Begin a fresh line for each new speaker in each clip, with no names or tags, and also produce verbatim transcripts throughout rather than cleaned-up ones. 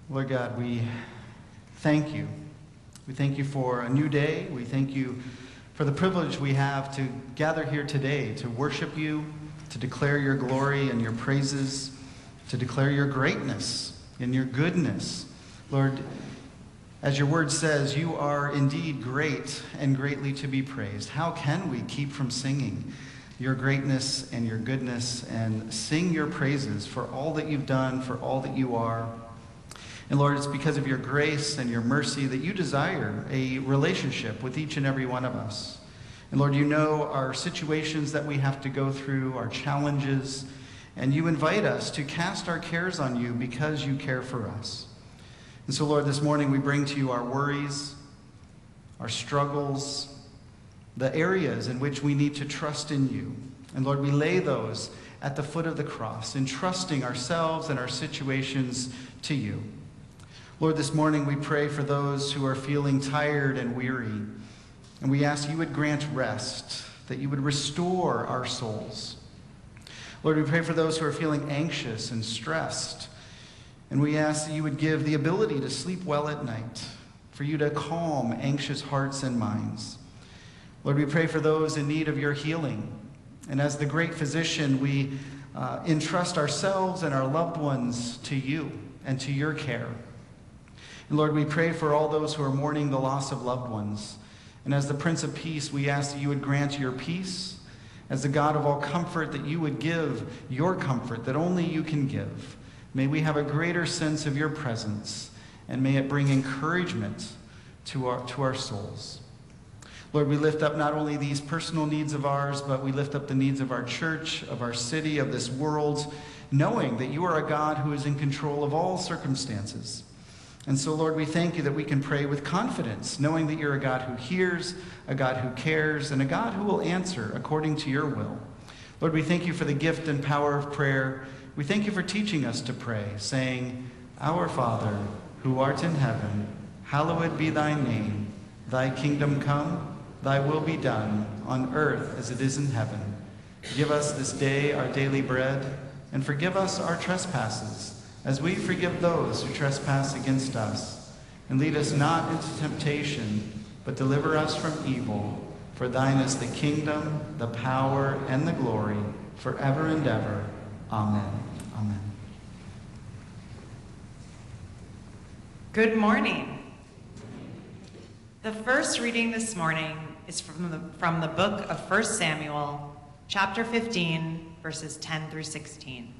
Lord God, we thank you. We thank you for a new day. We thank you for the privilege we have to gather here today to worship you, to declare your glory and your praises, to declare your greatness and your goodness. Lord, as your word says, you are indeed great and greatly to be praised. How can we keep from singing your greatness and your goodness and sing your praises for all that you've done, for all that you are? And Lord, it's because of your grace and your mercy that you desire a relationship with each and every one of us. And Lord, you know our situations that we have to go through, our challenges, and you invite us to cast our cares on you because you care for us. And so, Lord, this morning we bring to you our worries, our struggles, the areas in which we need to trust in you. And Lord, we lay those at the foot of the cross, entrusting ourselves and our situations to you. Lord, this morning we pray for those who are feeling tired and weary, and we ask you would grant rest, that you would restore our souls. Lord, we pray for those who are feeling anxious and stressed, and we ask that you would give the ability to sleep well at night, for you to calm anxious hearts and minds. Lord, we pray for those in need of your healing, and as the great physician, we uh, entrust ourselves and our loved ones to you and to your care. And Lord, we pray for all those who are mourning the loss of loved ones. And as the Prince of Peace, we ask that you would grant your peace. As the God of all comfort, that you would give your comfort that only you can give. May we have a greater sense of your presence, and may it bring encouragement to our, to our souls. Lord, we lift up not only these personal needs of ours, but we lift up the needs of our church, of our city, of this world, knowing that you are a God who is in control of all circumstances. And so, Lord, we thank you that we can pray with confidence, knowing that you're a God who hears, a God who cares, and a God who will answer according to your will. Lord, we thank you for the gift and power of prayer. We thank you for teaching us to pray, saying, Our Father, who art in heaven, hallowed be thy name. Thy kingdom come, thy will be done, on earth as it is in heaven. Give us this day our daily bread, and forgive us our trespasses, as we forgive those who trespass against us. And lead us not into temptation, but deliver us from evil. For thine is the kingdom, the power, and the glory, forever and ever. Amen. Amen.
Good morning. The first reading this morning is from the, from the book of First Samuel, chapter fifteen, verses ten through sixteen.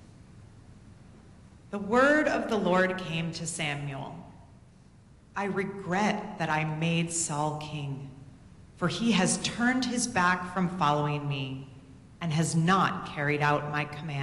The word of the Lord came to Samuel. I regret that I made Saul king, for he has turned his back from following me and has not carried out my command.